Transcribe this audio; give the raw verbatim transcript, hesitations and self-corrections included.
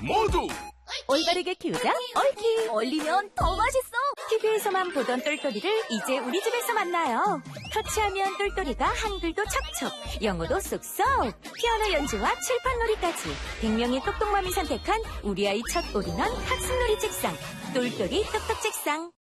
모두 올바르게 키우자 옳키. 얼리면 더 맛있어. 티비에서만 보던 똘똘이를 이제 우리 집에서 만나요. 터치하면 똘똘이가 한글도 척척, 영어도 쏙쏙, 피아노 연주와 칠판놀이까지 백 명의 똑똑맘이 선택한 우리 아이 첫 올인원 학습놀이 책상, 똘똘이 똑똑 책상.